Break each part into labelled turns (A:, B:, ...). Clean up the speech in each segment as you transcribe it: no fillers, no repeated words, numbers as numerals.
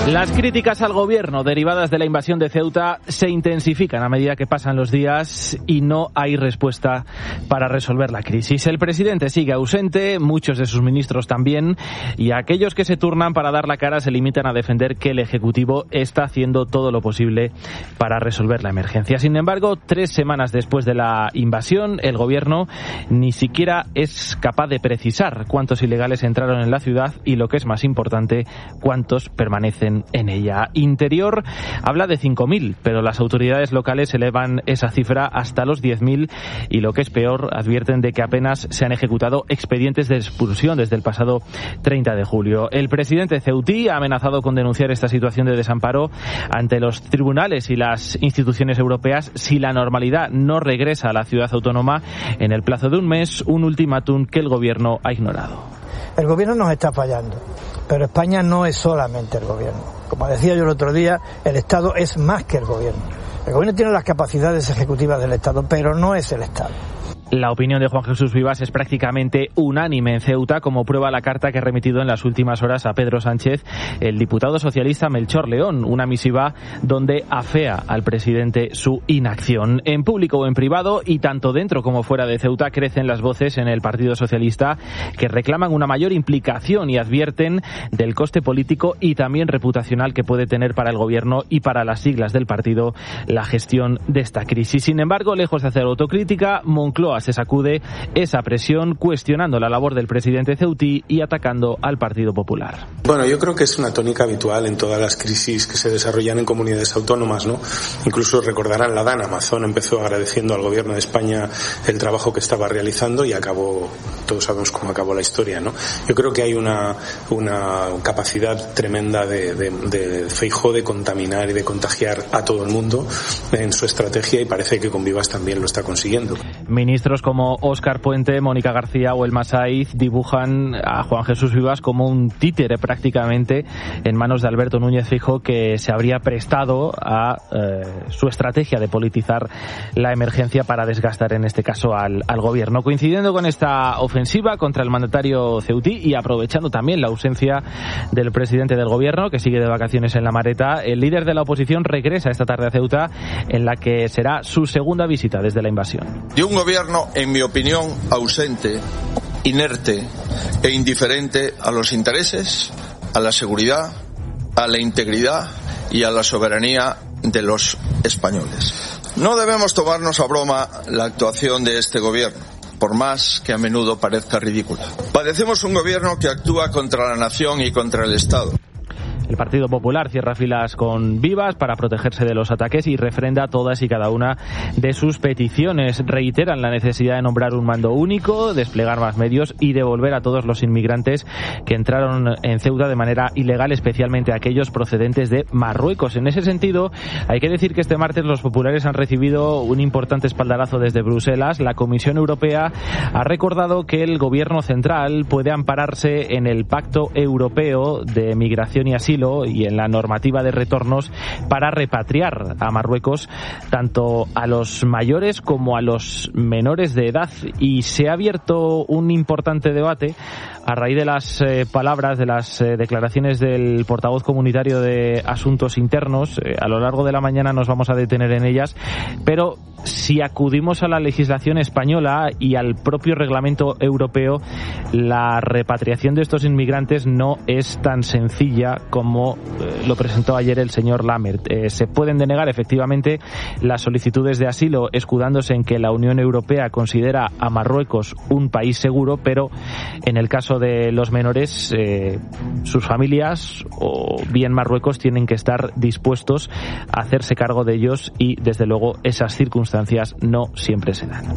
A: Las críticas al gobierno derivadas de la invasión de Ceuta se intensifican a medida que pasan los días y no hay respuesta para resolver la crisis. El presidente sigue ausente, muchos de sus ministros también, y aquellos que se turnan para dar la cara se limitan a defender que el Ejecutivo está haciendo todo lo posible para resolver la emergencia. Sin embargo, 3 semanas después de la invasión, el gobierno ni siquiera es capaz de precisar cuántos ilegales entraron en la ciudad y, lo que es más importante, cuántos permanecen en ella. Interior habla de 5.000, pero las autoridades locales elevan esa cifra hasta los 10.000 y, lo que es peor, advierten de que apenas se han ejecutado expedientes de expulsión desde el pasado 30 de julio. El presidente ceutí ha amenazado con denunciar esta situación de desamparo ante los tribunales y las instituciones europeas si la normalidad no regresa a la ciudad autónoma en el plazo de un mes, un ultimátum que el gobierno ha ignorado.
B: El gobierno nos está fallando, pero España no es solamente el gobierno. Como decía yo el otro día, el Estado es más que el gobierno. El gobierno tiene las capacidades ejecutivas del Estado, pero no es el Estado.
A: La opinión de Juan Jesús Vivas es prácticamente unánime en Ceuta, como prueba la carta que ha remitido en las últimas horas a Pedro Sánchez el diputado socialista Melchor León, una misiva donde afea al presidente su inacción. En público o en privado, y tanto dentro como fuera de Ceuta, crecen las voces en el Partido Socialista que reclaman una mayor implicación y advierten del coste político y también reputacional que puede tener para el gobierno y para las siglas del partido la gestión de esta crisis. Sin embargo, lejos de hacer autocrítica, Moncloa se sacude esa presión cuestionando la labor del presidente ceutí y atacando al Partido Popular.
C: Bueno, yo creo que es una tónica habitual en todas las crisis que se desarrollan en comunidades autónomas, ¿no? Incluso recordarán la DAN. Amazon empezó agradeciendo al gobierno de España el trabajo que estaba realizando y acabó, todos sabemos cómo acabó la historia, ¿no? Yo creo que hay una capacidad tremenda de Feijóo de contaminar y de contagiar a todo el mundo en su estrategia, y parece que con Vivas también lo está consiguiendo.
A: Ministros como Óscar Puente, Mónica García o Elma Saiz dibujan a Juan Jesús Vivas como un títere prácticamente en manos de Alberto Núñez Feijóo, que se habría prestado a su estrategia de politizar la emergencia para desgastar en este caso al gobierno. Coincidiendo con esta ofensiva contra el mandatario ceutí y aprovechando también la ausencia del presidente del gobierno, que sigue de vacaciones en La Mareta, el líder de la oposición regresa esta tarde a Ceuta, en la que será su segunda visita desde la invasión.
D: De un gobierno, en mi opinión, ausente, inerte e indiferente a los intereses, a la seguridad, a la integridad y a la soberanía de los españoles. No debemos tomarnos a broma la actuación de este gobierno, por más que a menudo parezca ridícula. Padecemos un gobierno que actúa contra la nación y contra el Estado.
A: El Partido Popular cierra filas con Vivas para protegerse de los ataques y refrenda todas y cada una de sus peticiones. Reiteran la necesidad de nombrar un mando único, desplegar más medios y devolver a todos los inmigrantes que entraron en Ceuta de manera ilegal, especialmente aquellos procedentes de Marruecos. En ese sentido, hay que decir que este martes los populares han recibido un importante espaldarazo desde Bruselas. La Comisión Europea ha recordado que el Gobierno central puede ampararse en el Pacto Europeo de Migración y Asilo y en la normativa de retornos para repatriar a Marruecos tanto a los mayores como a los menores de edad. Y se ha abierto un importante debate a raíz de las palabras, de las declaraciones del portavoz comunitario de Asuntos Internos. A lo largo de la mañana nos vamos a detener en ellas, pero si acudimos a la legislación española y al propio reglamento europeo, la repatriación de estos inmigrantes no es tan sencilla como lo presentó ayer el señor Lammert. Se pueden denegar efectivamente las solicitudes de asilo escudándose en que la Unión Europea considera a Marruecos un país seguro, pero en el caso de los menores, sus familias o bien Marruecos tienen que estar dispuestos a hacerse cargo de ellos y desde luego esas circunstancias no siempre se dan.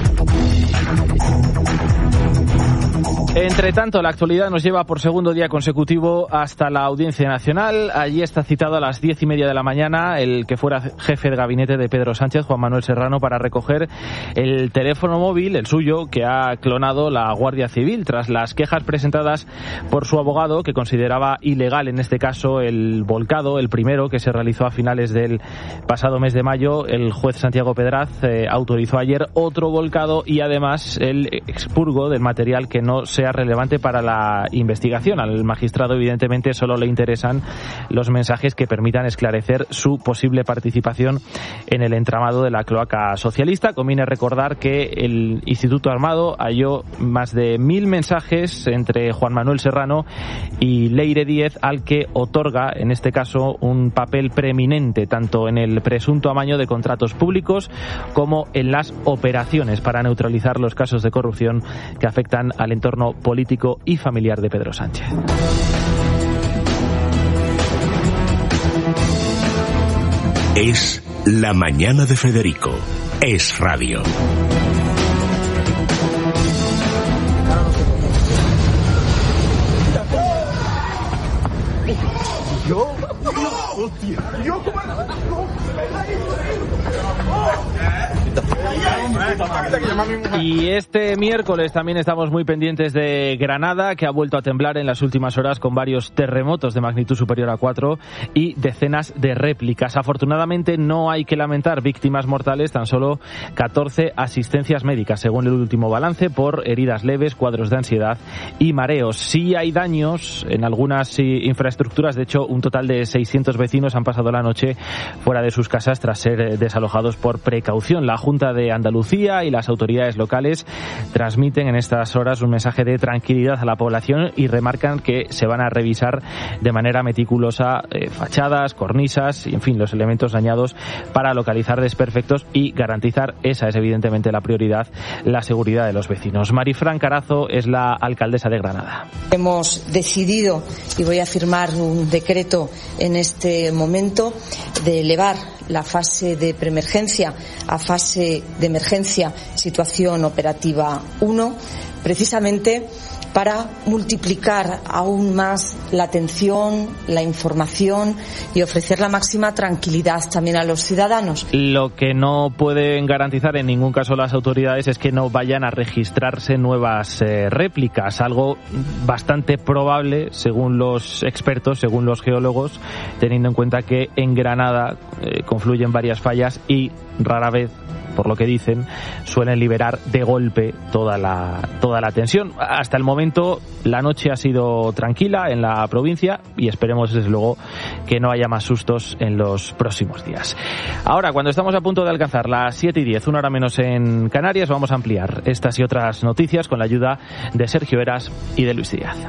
A: Entre tanto, la actualidad nos lleva por segundo día consecutivo hasta la Audiencia Nacional. Allí está citado a las 10:30 de la mañana el que fuera jefe de gabinete de Pedro Sánchez, Juan Manuel Serrano, para recoger el teléfono móvil, el suyo, que ha clonado la Guardia Civil tras las quejas presentadas por su abogado, que consideraba ilegal en este caso el volcado, el primero, que se realizó a finales del pasado mes de mayo. El juez Santiago Pedraz autorizó ayer otro volcado y además el expurgo del material que no se sea relevante para la investigación. Al magistrado, evidentemente, solo le interesan los mensajes que permitan esclarecer su posible participación en el entramado de la cloaca socialista. Conviene recordar que el Instituto Armado halló más de 1000 mensajes entre Juan Manuel Serrano y Leire Díez, al que otorga, en este caso, un papel preeminente tanto en el presunto amaño de contratos públicos como en las operaciones para neutralizar los casos de corrupción que afectan al entorno político y familiar de Pedro Sánchez.
E: Es la mañana de Federico. Es radio.
A: Y este miércoles también estamos muy pendientes de Granada, que ha vuelto a temblar en las últimas horas con varios terremotos de magnitud superior a 4 y decenas de réplicas. Afortunadamente no hay que lamentar víctimas mortales, tan solo 14 asistencias médicas, según el último balance, por heridas leves, cuadros de ansiedad y mareos. Sí hay daños en algunas infraestructuras. De hecho, un total de 600 vecinos han pasado la noche fuera de sus casas tras ser desalojados por precaución. La Junta de Andalucía y las autoridades locales transmiten en estas horas un mensaje de tranquilidad a la población y remarcan que se van a revisar de manera meticulosa fachadas, cornisas y, en fin, los elementos dañados para localizar desperfectos y garantizar, esa es evidentemente la prioridad, la seguridad de los vecinos. Marifran Carazo es la alcaldesa de Granada.
F: Hemos decidido, y voy a firmar un decreto en este momento, de elevar la fase de preemergencia a fase de emergencia, situación operativa 1, precisamente para multiplicar aún más la atención, la información y ofrecer la máxima tranquilidad también a los ciudadanos.
A: Lo que no pueden garantizar en ningún caso las autoridades es que no vayan a registrarse nuevas réplicas, algo bastante probable según los expertos, según los geólogos, teniendo en cuenta que en Granada confluyen varias fallas y rara vez, por lo que dicen, suelen liberar de golpe toda la tensión. Hasta el momento la noche ha sido tranquila en la provincia y esperemos desde luego que no haya más sustos en los próximos días. Ahora, cuando estamos a punto de alcanzar las 7:10, una hora menos en Canarias, vamos a ampliar estas y otras noticias con la ayuda de Sergio Eras y de Luis Díaz.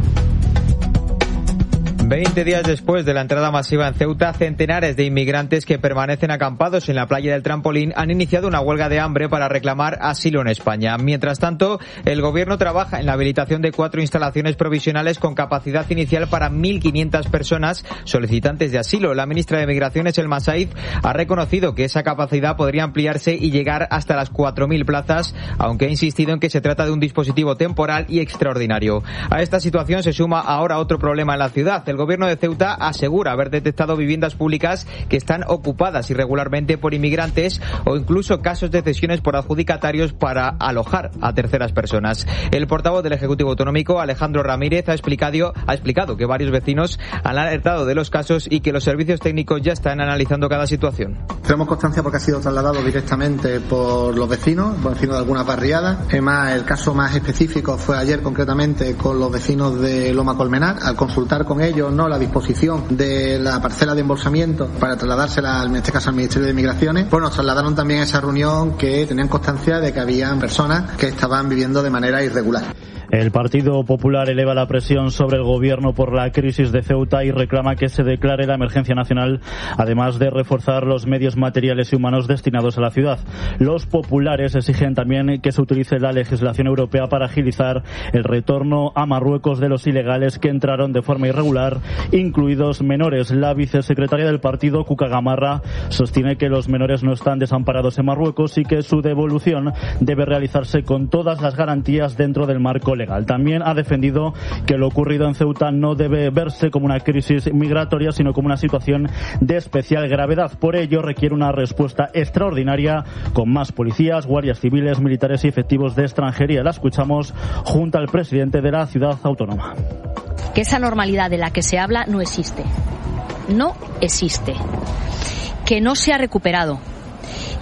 G: 20 días después de la entrada masiva en Ceuta, centenares de inmigrantes que permanecen acampados en la playa del Trampolín han iniciado una huelga de hambre para reclamar asilo en España. Mientras tanto, el gobierno trabaja en la habilitación de 4 instalaciones provisionales con capacidad inicial para 1.500 personas solicitantes de asilo. La ministra de Migraciones, Elma Said, ha reconocido que esa capacidad podría ampliarse y llegar hasta las 4.000 plazas, aunque ha insistido en que se trata de un dispositivo temporal y extraordinario. A esta situación se suma ahora otro problema en la ciudad. El gobierno de Ceuta asegura haber detectado viviendas públicas que están ocupadas irregularmente por inmigrantes o incluso casos de cesiones por adjudicatarios para alojar a terceras personas. El portavoz del Ejecutivo Autonómico, Alejandro Ramírez, ha explicado que varios vecinos han alertado de los casos y que los servicios técnicos ya están analizando cada situación.
H: Tenemos constancia porque ha sido trasladado directamente por los vecinos de algunas barriadas. Además, el caso más específico fue ayer concretamente con los vecinos de Loma Colmenar. Al consultar con ellos la disposición de la parcela de embolsamiento para trasladársela, en este caso al Ministerio de Migraciones, pues nos trasladaron también a esa reunión que tenían constancia de que habían personas que estaban viviendo de manera irregular.
I: El Partido Popular eleva la presión sobre el gobierno por la crisis de Ceuta y reclama que se declare la emergencia nacional, además de reforzar los medios materiales y humanos destinados a la ciudad. Los populares exigen también que se utilice la legislación europea para agilizar el retorno a Marruecos de los ilegales que entraron de forma irregular, incluidos menores. La vicesecretaria del partido, Cuca Gamarra, sostiene que los menores no están desamparados en Marruecos y que su devolución debe realizarse con todas las garantías dentro del marco legal. También ha defendido que lo ocurrido en Ceuta no debe verse como una crisis migratoria, sino como una situación de especial gravedad. Por ello, requiere una respuesta extraordinaria con más policías, guardias civiles, militares y efectivos de extranjería. La escuchamos junto al presidente de la ciudad autónoma.
J: Que esa normalidad de la que se habla no existe. No existe. Que no se ha recuperado.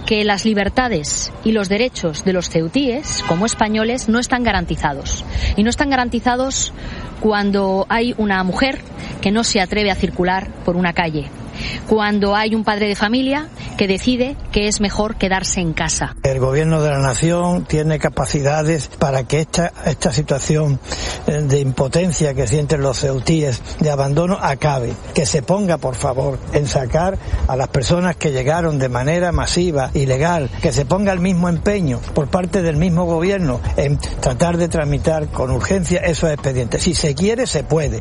J: que las libertades y los derechos de los ceutíes, como españoles, no están garantizados. Y no están garantizados cuando hay una mujer que no se atreve a circular por una calle, cuando hay un padre de familia que decide que es mejor quedarse en casa.
B: El gobierno de la nación tiene capacidades para que esta situación de impotencia que sienten los ceutíes, de abandono, acabe. Que se ponga, por favor, en sacar a las personas que llegaron de manera masiva, ilegal, que se ponga el mismo empeño por parte del mismo gobierno en tratar de tramitar con urgencia esos expedientes. Si se quiere, se puede.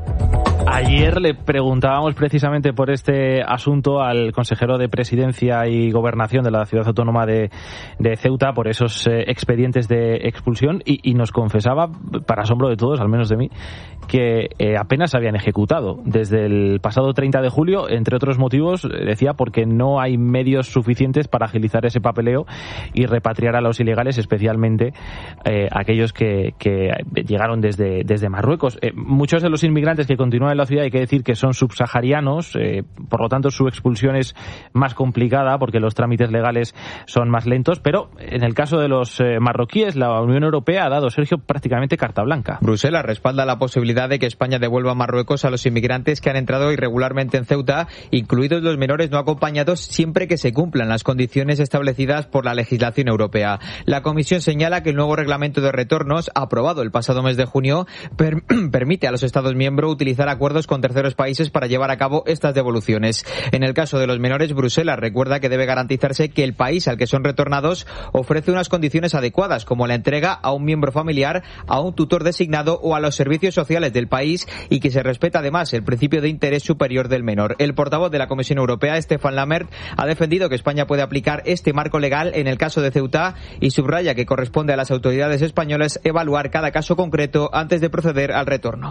A: Ayer le preguntábamos precisamente por este asunto al consejero de Presidencia y Gobernación de la Ciudad Autónoma de Ceuta por esos expedientes de expulsión y nos confesaba, para asombro de todos, al menos de mí, que apenas se habían ejecutado desde el pasado 30 de julio, entre otros motivos, decía, porque no hay medios suficientes para agilizar ese papeleo y repatriar a los ilegales, especialmente aquellos que llegaron desde Marruecos. Muchos de los inmigrantes que continúan en la ciudad, hay que decir que son subsaharianos, por lo tanto su expulsión es más complicada porque los trámites legales son más lentos, pero en el caso de los marroquíes, la Unión Europea ha dado, Sergio, prácticamente carta blanca.
G: Bruselas respalda la posibilidad de que España devuelva a Marruecos a los inmigrantes que han entrado irregularmente en Ceuta, incluidos los menores no acompañados, siempre que se cumplan las condiciones establecidas por la legislación europea. La Comisión señala que el nuevo reglamento de retornos, aprobado el pasado mes de junio, permite a los Estados miembros utilizar acuerdos con terceros países para llevar a cabo estas devoluciones. En el caso de los menores, Bruselas recuerda que debe garantizarse que el país al que son retornados ofrece unas condiciones adecuadas, como la entrega a un miembro familiar, a un tutor designado o a los servicios sociales del país, y que se respeta además el principio de interés superior del menor. El portavoz de la Comisión Europea, Stefan Lammert, ha defendido que España puede aplicar este marco legal en el caso de Ceuta y subraya que corresponde a las autoridades españolas evaluar cada caso concreto antes de proceder al retorno.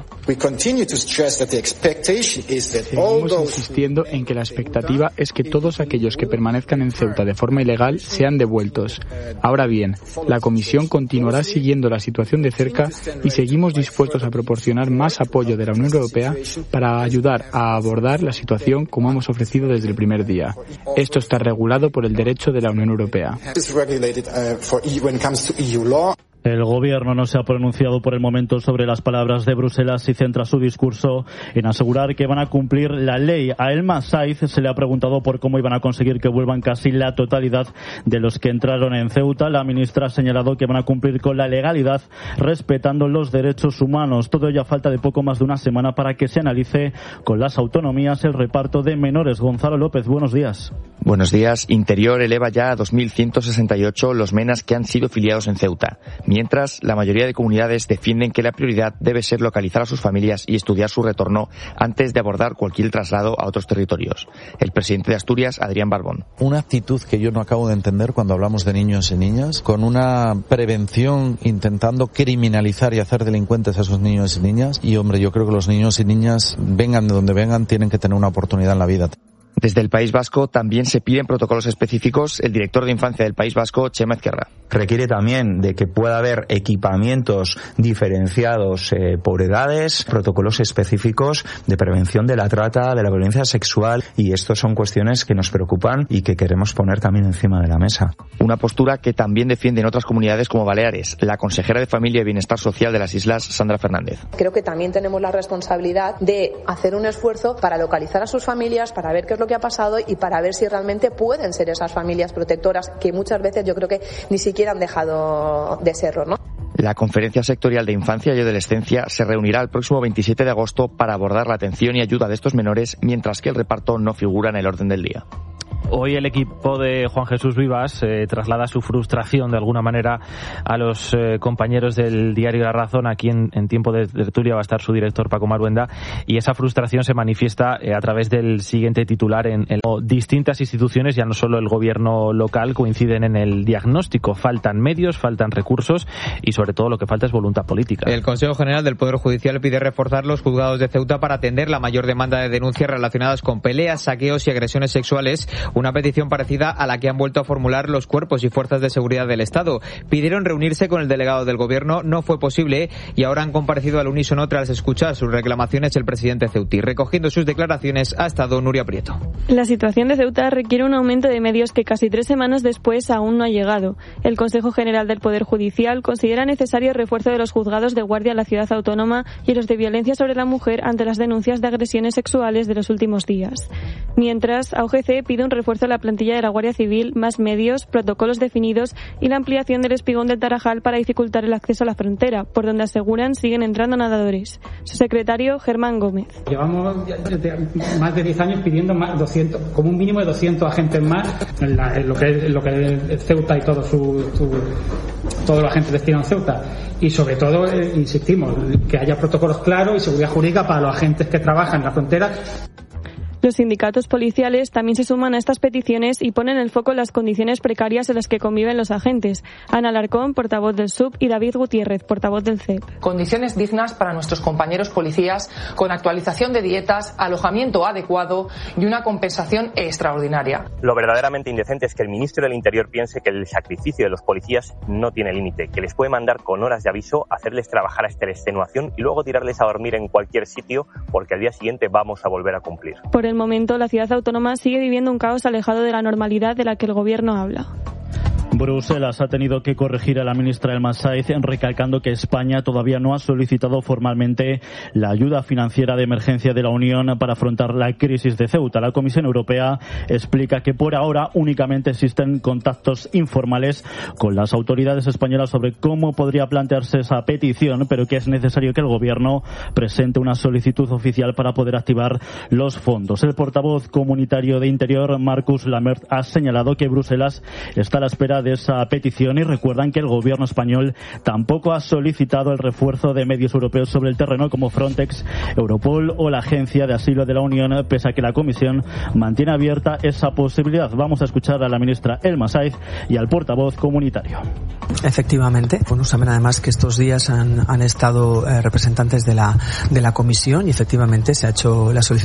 K: Seguimos insistiendo en que la expectativa es que todos aquellos que permanezcan en Ceuta de forma ilegal sean devueltos. Ahora bien, la Comisión continuará siguiendo la situación de cerca y seguimos dispuestos a proporcionar más apoyo de la Unión Europea para ayudar a abordar la situación como hemos ofrecido desde el primer día. Esto está regulado por el derecho de la Unión Europea.
I: El gobierno no se ha pronunciado por el momento sobre las palabras de Bruselas y centra su discurso en asegurar que van a cumplir la ley. A Elma Saiz se le ha preguntado por cómo iban a conseguir que vuelvan casi la totalidad de los que entraron en Ceuta. La ministra ha señalado que van a cumplir con la legalidad, respetando los derechos humanos. Todo ello a falta de poco más de una semana para que se analice con las autonomías el reparto de menores. Gonzalo López, buenos días.
L: Buenos días. Interior eleva ya a 2.168 los menas que han sido filiados en Ceuta. Mientras, la mayoría de comunidades defienden que la prioridad debe ser localizar a sus familias y estudiar su retorno antes de abordar cualquier traslado a otros territorios. El presidente de Asturias, Adrián Barbón.
M: Una actitud que yo no acabo de entender cuando hablamos de niños y niñas, con una prevención intentando criminalizar y hacer delincuentes a esos niños y niñas. Y hombre, yo creo que los niños y niñas, vengan de donde vengan, tienen que tener una oportunidad en la vida.
L: Desde el País Vasco también se piden protocolos específicos. El director de Infancia del País Vasco, Chema Ezquerra.
N: Requiere también de que pueda haber equipamientos diferenciados por edades, protocolos específicos de prevención de la trata, de la violencia sexual, y estas son cuestiones que nos preocupan y que queremos poner también encima de la mesa.
L: Una postura que también defienden otras comunidades como Baleares. La consejera de Familia y Bienestar Social de las Islas, Sandra Fernández.
O: Creo que también tenemos la responsabilidad de hacer un esfuerzo para localizar a sus familias, para ver qué es lo que ha pasado y para ver si realmente pueden ser esas familias protectoras que muchas veces yo creo que ni siquiera han dejado de serlo, ¿no?
L: La Conferencia Sectorial de Infancia y Adolescencia se reunirá el próximo 27 de agosto para abordar la atención y ayuda de estos menores, mientras que el reparto no figura en el orden del día.
A: Hoy el equipo de Juan Jesús Vivas traslada su frustración de alguna manera a los compañeros del diario La Razón. Aquí en tiempo de tertulia va a estar su director Paco Maruenda, y esa frustración se manifiesta a través del siguiente titular. En distintas instituciones, ya no solo el gobierno local, coinciden en el diagnóstico. Faltan medios, faltan recursos y sobre todo lo que falta es voluntad política.
G: El Consejo General del Poder Judicial pide reforzar los juzgados de Ceuta para atender la mayor demanda de denuncias relacionadas con peleas, saqueos y agresiones sexuales. una petición parecida a la que han vuelto a formular los cuerpos y fuerzas de seguridad del Estado. Pidieron reunirse con el delegado del Gobierno, no fue posible y ahora han comparecido al unísono tras escuchar sus reclamaciones el presidente ceutí. Recogiendo sus declaraciones ha estado Nuria Prieto.
P: La situación de Ceuta requiere un aumento de medios que casi 3 semanas después aún no ha llegado. El Consejo General del Poder Judicial considera necesario el refuerzo de los juzgados de guardia en la ciudad autónoma y los de violencia sobre la mujer ante las denuncias de agresiones sexuales de los últimos días. Mientras, AOGC pide un refuerzo de la plantilla de la Guardia Civil, más medios, protocolos definidos y la ampliación del espigón del Tarajal para dificultar el acceso a la frontera, por donde aseguran siguen entrando nadadores. Su secretario, Germán Gómez.
Q: Llevamos más de 10 años pidiendo más 200, como un mínimo de 200 agentes más en lo que es Ceuta y todos los agentes destinados a Ceuta. Y sobre todo, insistimos, que haya protocolos claros y seguridad jurídica para los agentes que trabajan en la frontera.
P: Los sindicatos policiales también se suman a estas peticiones y ponen el foco en las condiciones precarias en las que conviven los agentes. Ana Alarcón, portavoz del SUB, y David Gutiérrez, portavoz del CEP.
R: Condiciones dignas para nuestros compañeros policías, con actualización de dietas, alojamiento adecuado y una compensación extraordinaria.
S: Lo verdaderamente indecente es que el ministro del Interior piense que el sacrificio de los policías no tiene límite, que les puede mandar con horas de aviso, hacerles trabajar hasta la extenuación y luego tirarles a dormir en cualquier sitio porque al día siguiente vamos a volver a cumplir.
P: Por el momento, la ciudad autónoma sigue viviendo un caos alejado de la normalidad de la que el gobierno habla.
I: Bruselas ha tenido que corregir a la ministra El Massaid, recalcando que España todavía no ha solicitado formalmente la ayuda financiera de emergencia de la Unión para afrontar la crisis de Ceuta. La Comisión Europea explica que por ahora únicamente existen contactos informales con las autoridades españolas sobre cómo podría plantearse esa petición, pero que es necesario que el Gobierno presente una solicitud oficial para poder activar los fondos. El portavoz comunitario de Interior, Marcus Lamert, ha señalado que Bruselas está a la espera de esa petición y recuerdan que el gobierno español tampoco ha solicitado el refuerzo de medios europeos sobre el terreno como Frontex, Europol o la Agencia de Asilo de la Unión, pese a que la Comisión mantiene abierta esa posibilidad. Vamos a escuchar a la ministra El Massaid y al portavoz comunitario.
T: Efectivamente, saben además que estos días han estado representantes de la Comisión y efectivamente se ha hecho la solicitud